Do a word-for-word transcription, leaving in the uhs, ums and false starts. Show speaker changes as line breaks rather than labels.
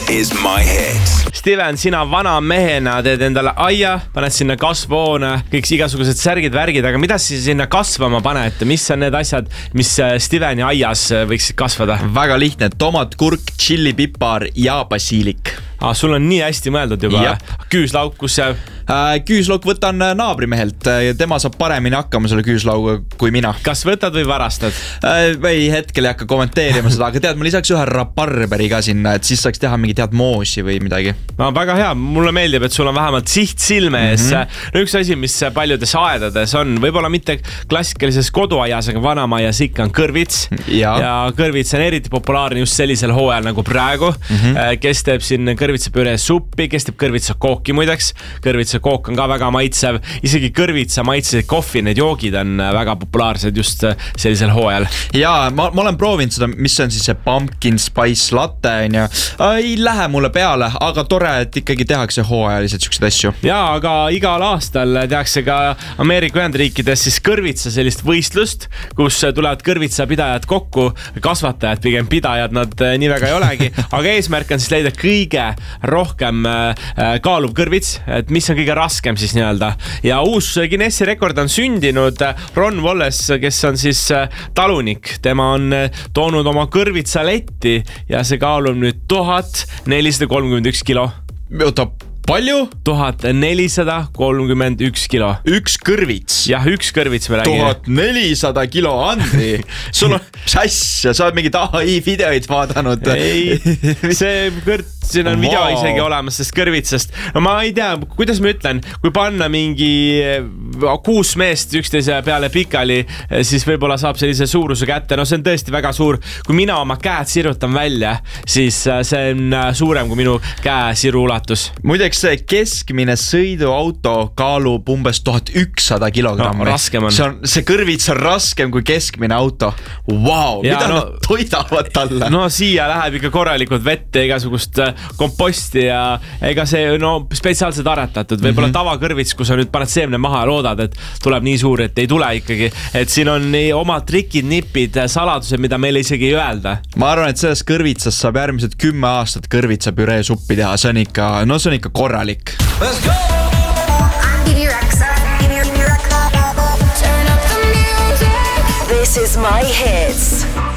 is my hit.
Steven, sina vana mehena teed endale aia, paned sinna kasvuhoone, kõik igasugused särgid, värgid, aga mida siis sinna kasvama paned? Mis on need asjad, mis Steveni aias võiksid kasvada?
Väga lihtne, tomat, kurk, chili, pipar ja basiilik.
Ah, sul on nii hästi mõeldud juba.
Jep.
Küüslauk, kus see?
Äh, küüslauk võtan naabrimehelt ja tema saab paremini hakkama selle küüslauga kui mina.
Kas võtad või varastad?
Äh, või hetkel ei hakka kommenteerima seda, aga tead, ma lisaks ühe rabarberi ka sinna, et siis saaks teha mingi tead moosi või midagi.
No, väga hea, mulle meeldib, et sul on vähemalt siht silme ees. Mm-hmm. No, üks asi, mis paljudes aedades on, võib-olla mitte klassikalises koduaias, aga vanamaias ikka on kõrvits. Ja, ja kõrvits on eriti populaarne just sellisel hooajal nagu praegu. Mm-hmm. Kes teeb siin kõrvitsa püre suppi, kes teeb kõrvitsa kooki muideks. Kõrvitsa kook on ka väga maitsev. Isegi kõrvitsa maitsesid kohvi, need joogid on väga populaarsed just sellisel hooajal.
Jaa, ma, ma olen proovinud seda, mis on siis see pumpkin spice latte. Ja. Ei lähe mulle peale, aga tore, et ikkagi tehakse hooajaliselt siukseid asju.
Jaa, aga igal aastal tehakse ka Ameerika Ühendriikides siis kõrvitsa sellist võistlust, kus tulevad kõrvitsa pidajad kokku, kasvatajad, pigem pidajad nad nii väga ei olegi, aga eesmärk on siis leida kõige rohkem kaaluv kõrvits, et mis on kõige raskem siis nii-öelda. Ja uus Guinessi rekord on sündinud. Ron Wallace, kes on siis talunik, tema on toonud oma kõrvitsa letti ja see kaalub nüüd tuhat nelisada kolmkümmend üks kilo.
Oota, palju?
tuhat nelisada kolmkümmend üks kilo.
Üks kõrvits?
Jah, üks kõrvits me räägime.
tuhat nelisada kilo, Andri. Sul on sass ja sa oled mingid A I videoid vaadanud.
Ei, see kõrt, siin on wow. video isegi olemas sest kõrvitsast. No ma ei tea, kuidas ma ütlen, kui panna mingi kuus meest üksteise peale pikali, siis võib-olla saab sellise suuruse kätte. No see on tõesti väga suur. Kui mina oma käed sirutan välja, siis see on suurem kui minu käe siru ulatus.
Muideks see keskmine sõiduauto kaalub umbes tuhat ükssada kilogrammi.
No, raskem on.
See, on, see kõrvits on raskem kui keskmine auto. Wow, ja, mida no, nad toidavad talle?
No siia läheb ikka korralikult vette, igasugust komposti ja ega see no, spetsiaalselt aretatud. Võib-olla mm-hmm. tavakõrvits, kui sa nüüd paned seemne maha ja loodad, et tuleb nii suur, et ei tule ikkagi. Et siin on nii omad trikid, nipid, saladused, mida meile isegi ei öelda.
Ma arvan, et selles kõrvitsas saab järgmised kümme aastat kõrvitsa püree suppi teha. See on ikka, no see on ikka korralik.
Let's go!
This is my hits.